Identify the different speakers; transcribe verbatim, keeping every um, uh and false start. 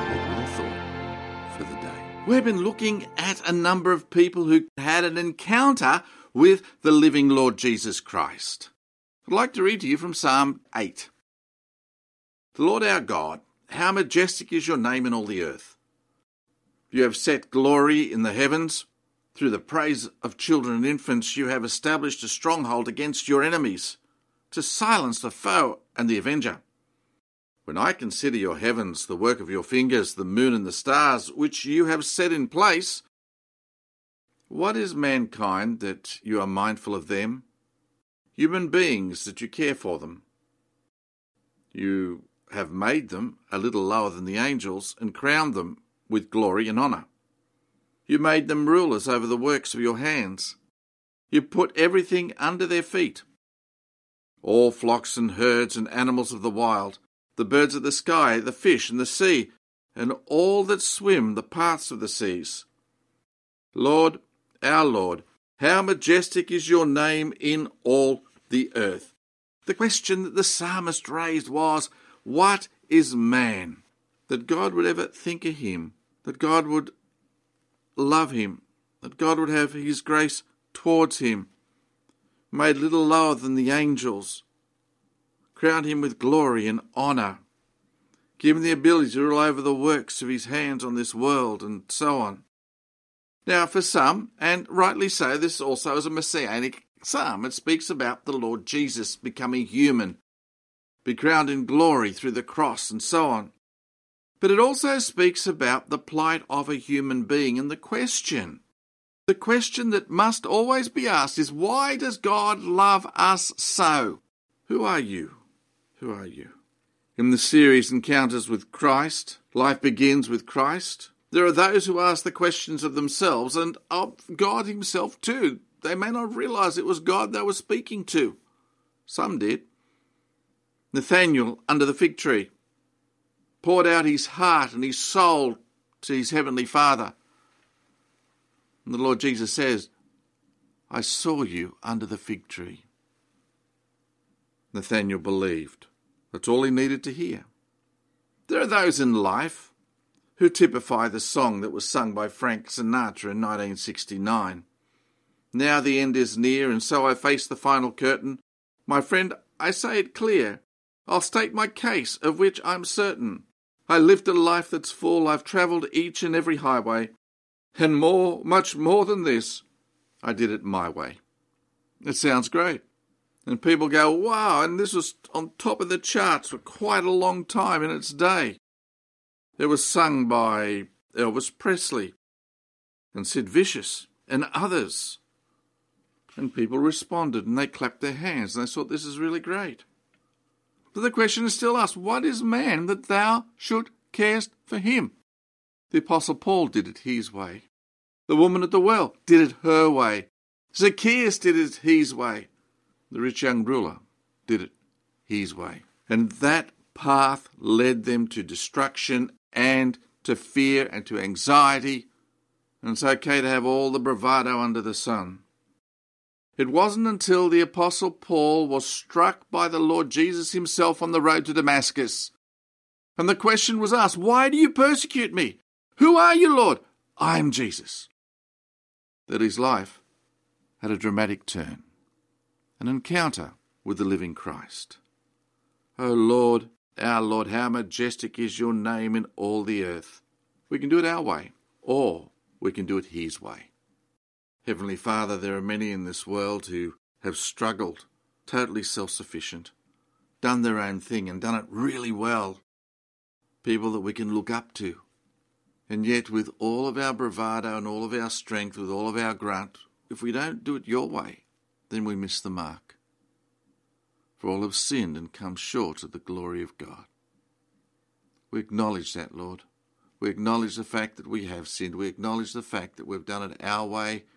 Speaker 1: What would have thought for the day? We've been looking at a number of people who had an encounter with the living Lord Jesus Christ. I'd like to read to you from Psalm eight. The Lord our God, how majestic is your name in all the earth. You have set glory in the heavens. Through the praise of children and infants, you have established a stronghold against your enemies, to silence the foe and the avenger. When I consider your heavens, the work of your fingers, the moon and the stars, which you have set in place, what is mankind that you are mindful of them? Human beings that you care for them. You have made them a little lower than the angels and crowned them with glory and honour. You made them rulers over the works of your hands. You put everything under their feet. All flocks and herds and animals of the wild, the birds of the sky, the fish and the sea, and all that swim the paths of the seas. Lord, our Lord, how majestic is your name in all the earth. The question that the psalmist raised was, what is man? That God would ever think of him, that God would love him, that God would have his grace towards him, made little lower than the angels, crowned him with glory and honour, give him the ability to rule over the works of his hands on this world, and so on. Now, for some, and rightly so, this also is a messianic psalm. It speaks about the Lord Jesus becoming human, be crowned in glory through the cross, and so on. But it also speaks about the plight of a human being, and the question, the question that must always be asked is, why does God love us so? Who are you? Who are you? In the series Encounters with Christ, Life Begins with Christ, there are those who ask the questions of themselves and of God himself too. They may not realise it was God they were speaking to. Some did. Nathanael under the fig tree poured out his heart and his soul to his heavenly Father. And the Lord Jesus says, I saw you under the fig tree. Nathanael believed. That's all he needed to hear. There are those in life who typify the song that was sung by Frank Sinatra in nineteen sixty-nine. Now the end is near, and so I face the final curtain. My friend, I say it clear. I'll state my case, of which I'm certain. I lived a life that's full. I've travelled each and every highway. And more, much more than this, I did it my way. It sounds great. And people go, wow, and this was on top of the charts for quite a long time in its day. It was sung by Elvis Presley and Sid Vicious and others. And people responded and they clapped their hands and they thought, this is really great. But the question is still asked, what is man that thou should carest for him? The Apostle Paul did it his way. The woman at the well did it her way. Zacchaeus did it his way. The rich young ruler did it his way. And that path led them to destruction and to fear and to anxiety. And it's okay to have all the bravado under the sun. It wasn't until the Apostle Paul was struck by the Lord Jesus himself on the road to Damascus. And the question was asked, why do you persecute me? Who are you, Lord? I am Jesus. That his life had a dramatic turn. An encounter with the living Christ. O Lord, our Lord, how majestic is your name in all the earth. We can do it our way, or we can do it his way. Heavenly Father, there are many in this world who have struggled, totally self-sufficient, done their own thing and done it really well. People that we can look up to. And yet with all of our bravado and all of our strength, with all of our grunt, if we don't do it your way, then we miss the mark. For all have sinned and come short of the glory of God. We acknowledge that, Lord. We acknowledge the fact that we have sinned. We acknowledge the fact that we've done it our way